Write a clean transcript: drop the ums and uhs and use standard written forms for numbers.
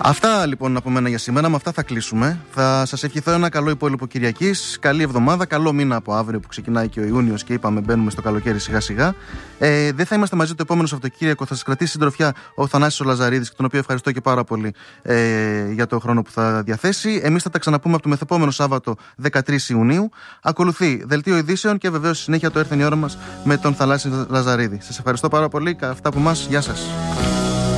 Αυτά λοιπόν από μένα για σήμερα. Με αυτά θα κλείσουμε. Θα σας ευχηθώ ένα καλό υπόλοιπο Κυριακής. Καλή εβδομάδα, καλό μήνα από αύριο που ξεκινάει και ο Ιούνιος και είπαμε μπαίνουμε στο καλοκαίρι σιγά σιγά. Δεν θα είμαστε μαζί το επόμενο Σαββατοκύριακο. Θα σας κρατήσει συντροφιά ο Θανάσης ο Λαζαρίδης, τον οποίο ευχαριστώ και πάρα πολύ για το χρόνο που θα διαθέσει. Εμείς θα τα ξαναπούμε από το μεθεπόμενο Σάββατο 13 Ιουνίου. Ακολουθεί δελτίο ειδήσεων και βεβαίως συνέχεια το έρθει η ώρα μας με τον Θανάση Λαζαρίδη. Σας ευχαριστώ πάρα πολύ. Αυτά από εμάς. Γεια σας.